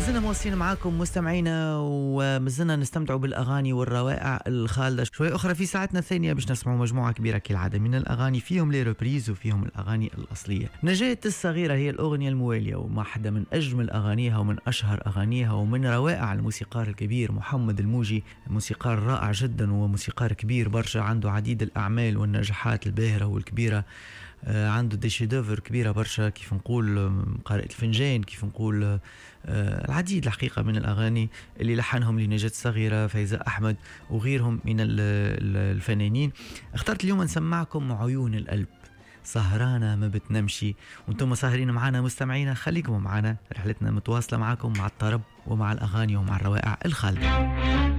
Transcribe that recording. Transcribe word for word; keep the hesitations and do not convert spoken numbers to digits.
مازلنا مواصلين معاكم مستمعينا، ومازلنا نستمتعوا بالأغاني والروائع الخالدة. شوي أخرى في ساعتنا الثانية باش نسمعوا مجموعة كبيرة كالعادة من الأغاني، فيهم لي ريبريز وفيهم الأغاني الأصلية. نجاة الصغيرة هي الأغنية الموالية، وواحدة من أجمل أغانيها ومن أشهر أغانيها ومن روائع الموسيقار الكبير محمد الموجي. موسيقار رائع جدا وموسيقار كبير برشا، عنده عديد الأعمال والنجاحات الباهرة والكبيرة. عنده دي شيدوفر كبيرة برشا، كيف نقول قارئة الفنجان، كيف نقول العديد الحقيقة من الأغاني اللي لحنهم لنجاة الصغيرة، فايزة أحمد وغيرهم من الفنانين. اخترت اليوم نسمعكم عيون القلب، سهرانة ما بتنمشي، وانتم سهرين معنا مستمعينا. خليكم معنا، رحلتنا متواصلة معكم مع الطرب ومع الأغاني ومع الروائع الخالدة.